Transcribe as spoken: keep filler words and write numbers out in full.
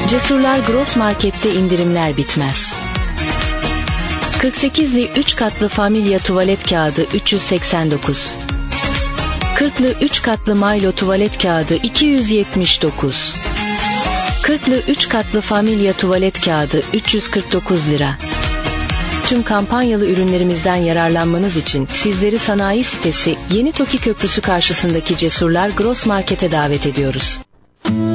Cesurlar Gross Market'te indirimler bitmez. kırk sekizli üç katlı Familya tuvalet kağıdı üç yüz seksen dokuz. kırklı üç katlı Milo tuvalet kağıdı iki yüz yetmiş dokuz. kırklı üç katlı Familya tuvalet kağıdı üç yüz kırk dokuz lira. Tüm kampanyalı ürünlerimizden yararlanmanız için sizleri sanayi sitesi Yeni Toki Köprüsü karşısındaki Cesurlar Gross Market'e davet ediyoruz.